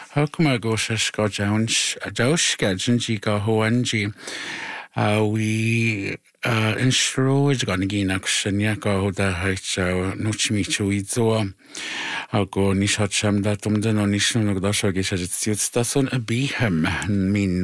Hokuma Gosha Go Jones, Josh Gadgenji go Hoanji. We instro is going to gain action. Ya go the height Nochimichu Izo. Go Nishacham that Umden on Nishno Gdasha Gesha Stasson a behem min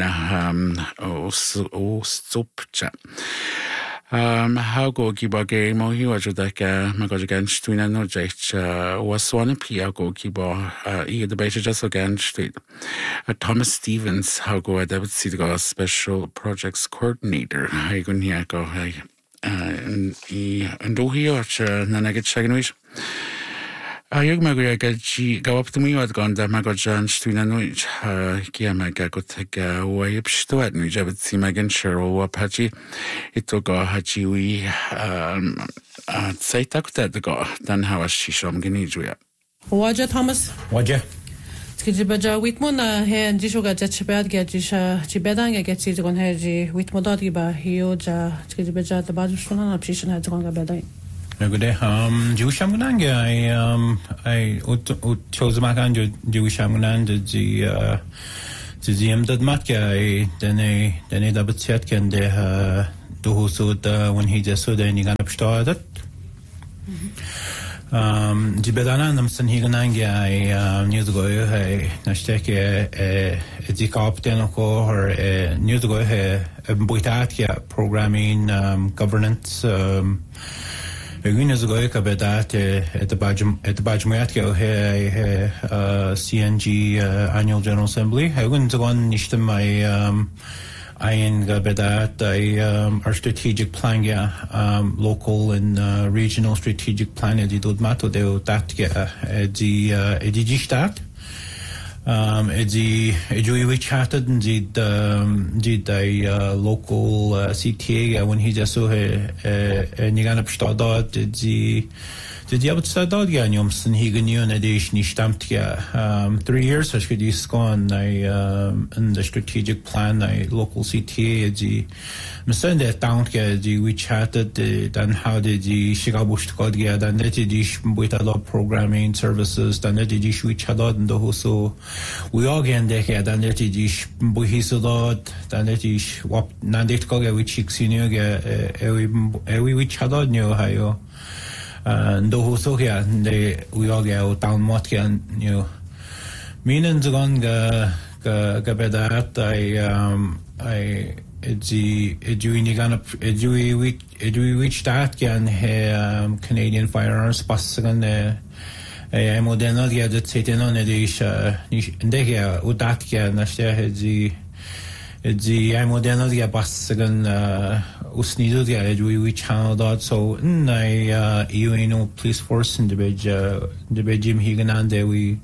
Stupcha. How go Giba game or you are like Magaja against Twin and Noject was one Pia go Giba the beta just against it. Thomas Stevens, how go I David Sidga special projects coordinator. I go here go and do here Nanaget Shaganwish. Ayog Maguia go up to me at Gonda Magajan Stuinanwich, Kiamaga go take away up Stuart, which I would see Magan Cheryl Apache. It took a Hachiwi say tak that the go, then how was she shom Genidria. Waja Thomas? Waja. Skijibaja Whitmona here and Jishoga Jetchibad Gatisha Chibedanga gets it on Haji Whitmododiba, Hioja, Skijibaja, the Bajushuna position had gone a bedai. Good day. Jewish Amunanga, I chose Makan Jewish Amunanda, the that Matka, then a double chat can they do so when he just saw the ending up started. Jibedana Namson Higananga, news ago, I Nashteke, a Zikoptenoko, or news ago, a Boitatia programming, governance. Beginners go about that at the Bajmayatko here, CNG Annual General Assembly. I wouldn't go on Nishtam my Ian Gabedat, our strategic plan, local and regional strategic plan, as it would matter, they would that the start. We chatted and did a local CTA when he just saw Niganap Stadot, did the outside dog Yaniums and he knew an edition he stamped 3 years. I should use gone in the strategic plan, a local CTA, Sunday down we chatted, then how did the Chicago Stadot, then let it with a lot of programming services, then let it we chatted and the whole we all get there, then let it is Buhisodot, then let it what Nandetkoga with Chixinio, we chatted new Ohio. And the whole so here, we all get down Motkan, you know. Meaning the one Gabedat, I which that can have Canadian firearms passing I modern the other sitting on the dish, and they here, Udatka, Nashia, the I modern the passing Usnidudia, we channel that so I police force in the Jim Higan and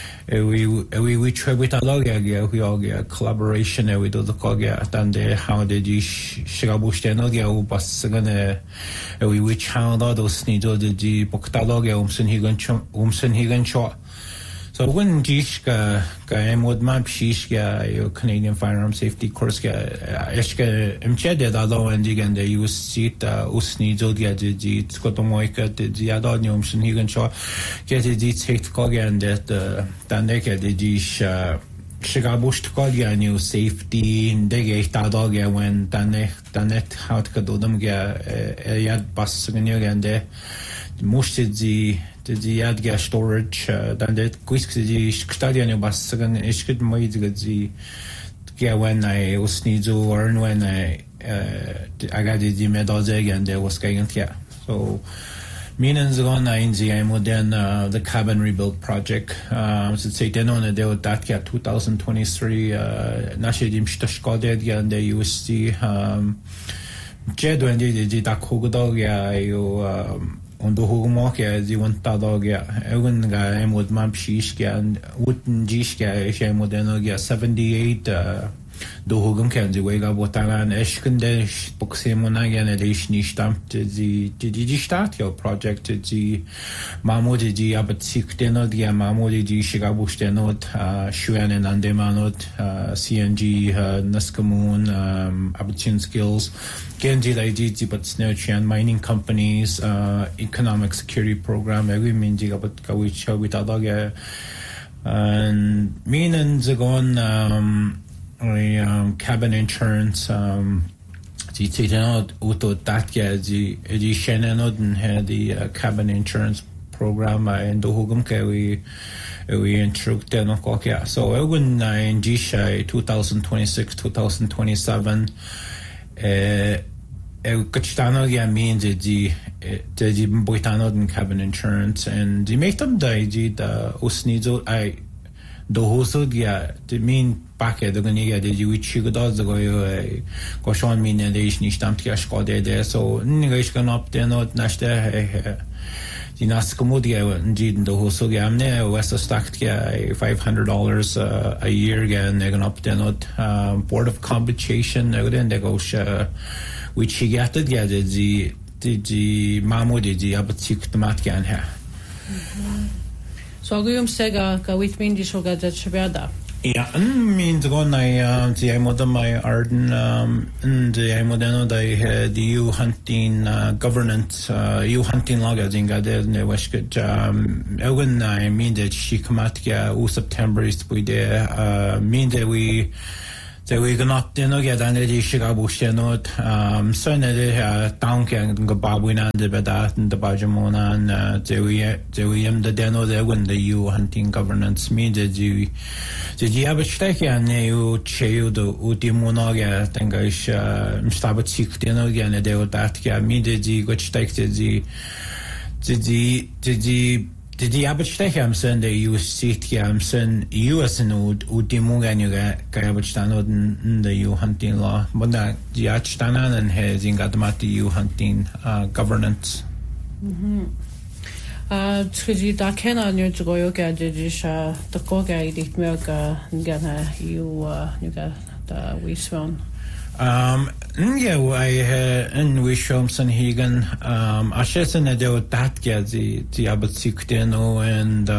we try with a log, we all get collaboration with the Koga, and how did you Shigabush Tenogia, Bassagan, we channel all those needle the Boktaloga, Umsen Higan shot. So when Jishka, would map Shishka, Canadian firearm safety course, Eshka, Mcheded, although and again they use seat, Usni Zodia, the Scotomoika, the Adoniums and Higan Shaw, get it, take Koga and that, Dandeka, the Jish, Shigabush Koga, new safety, and they get Tadoga when Danet, how to do them, Yad Bassagan, and they mushed the Adga storage, then that quick the Stadion Bassagan, Ishkid Moid when I was Nizu or when I got the Medozeg and there was going here. So, Meanings on in the modern the cabin rebuild project. So say then on the that 2023 Nashidim Stashkoded and the USC Jed when the Dakogdog on the Hugumoka, the one Tadoga, Ewan would map Shishka and Wooden Jishka, Shamodenoga 78. The Hugum can the Wega Botaran Eshkendesh, Boxemonagan edition stamped the Digistatio project, the Mamodi Abatsik Denot, the Mamodi Shigabush Denot, Shuan and Andemanot, CNG, Naskamoon, Abatin skills, Genji Lady, but Snurchian mining companies, economic security program, every Minji about Kawich with Adaga. And meaning the gone cabin insurance the taken auto that the Shannon had the cabin insurance program in the Hogum we instructed no cock so I wouldn't in G 2026 2027 Kachitano means the Boitano and cabin insurance and the make them die the Usnizo I the hoso the mean packet the Ganiga the which you got the go Sean mean and they stamp cash called there so Nigash can up there not Nashta the Nascomodia indeed the hoso gamne West stacked $500 a year again they're gonna up there not board of compensation then they go which he got the Mamo the Abatik the Matgan here. So Guyum Sega with Mindy Shoga that Shabada. Yeah, means one I the Imoda my Arden and the Imodeno they had the U hunting governance U hunting logger in Gadel ne Weshkut when I mean that she come out u September is we there mean that we gonna up there no get under the Chicago Shenot so the town can go Babwin and the Bedat and the Bajamona and the Deno there when the U hunting governance mean that you have a stake and you chew the Utimonaga think I stab it sick Deno again a day with that mean that you got stake did the Abachtek Amson the US seat Amson US and Utimungan you got the U hunting law, but the Achtanan and has in Gatamati U hunting governance. Tsuji da Kena New Joyoka Jisha, the Koga Edith Milka, Gana, you got the Wiswan. Yeah, in Wishamson Hagan, Ashesan Adel Tatga, the Abatsikteno and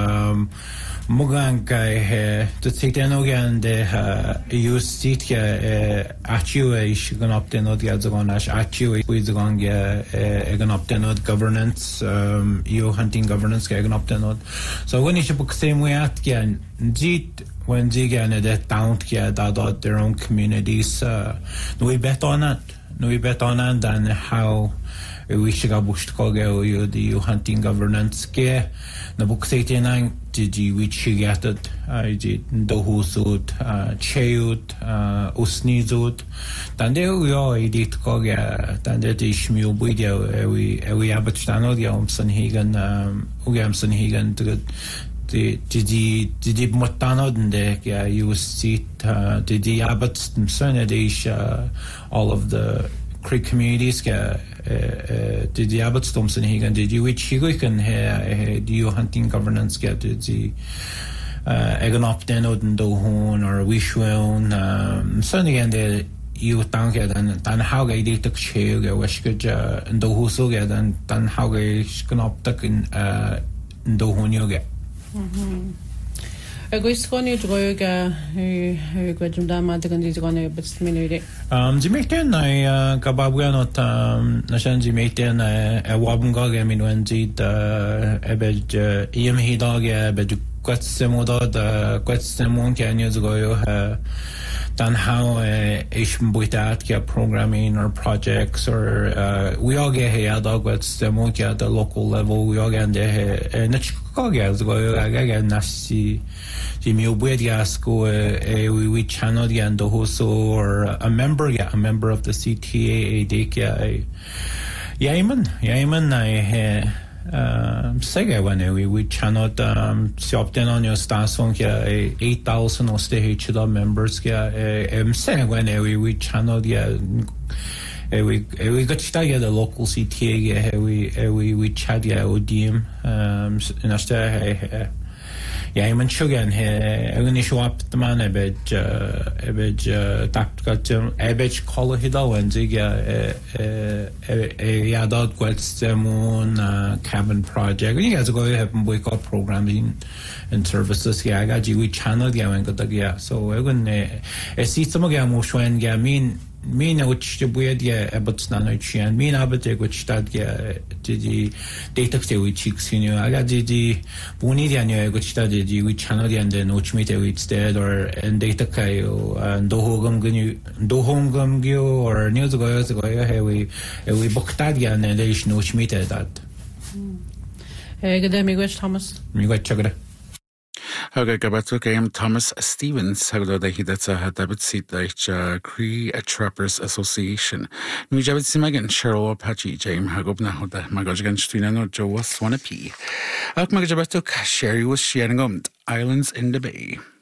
Mugankai, the Titanogan, the Usitia, Achua, Shiganopteno, the Azagonash, Achua, with the Gonga, Eganoptenot governance, EU hunting governance, Eganoptenot. So when you book same way at Gan, when they get that town that their own communities, we bet on it. We bet on it and how we should go bush to the hunting governance care. The book 89 did you which you get it? I did the husud, chayut, usnizut. Then there we are, I did Koga, then that is Shmu Budia, we have a channel, the Omson Hagan, Ugamson Hagan to the Motano and the you see the Abbots and Sonadish all of the Creek communities did the Abbots Thompson Hagan did you which you can hear do you hunting governance get the Eganopten and Dohon or Wishwell Sonny and the you tank and then how they did the chair wish good and the Huso get and then how they can up in Dohon you get. Agustoni Droga, who got Dama to continue but minute. Jamaican, I Kababuano, Nashan Jamaican, a Wabungog, I mean, when the Ebed EMH dog, but you got some other, got some can years ago, done how Asian Buitat programming or projects, or we all get here, dog, what's the monkey at the local level, we all get there, and Chicago's go again, Nasi. Jimmy Obediasco, we channel the and also or a member of the CTA, Yaman, I Sega when we channeled Siopten on your stance on 8,000 or stay members, saying when we channeled, we got started the local CTA, we chat, ODM, and I I'm sure again here. I'm gonna show up the man a bit tactical. A bit color hidden when they get a dot quest moon cabin project. You guys go have wake up programming and services. Yeah, I got you channel. Yeah, I got that. Yeah, so I'm gonna see some of them. When I mean. Mina which the weird about Snanochian, Mina Abate which that the data which you know, I got the Bunidian which studied which channel and then which meet which dead or and data kayo and Dohongam Gyo or news goes we booked that and there is no meet that. Good day, Miguel Thomas. Miguel Chagre. Haga gabato game Thomas Stevens hagdo da hidata David seat like Cree Trappers Association. Mi David Simagan Cheryl Apache James Hagobna Hoda Magajan Stinano Joe was one a P. Ak Magabato Sherry was sharing Islands in the Bay.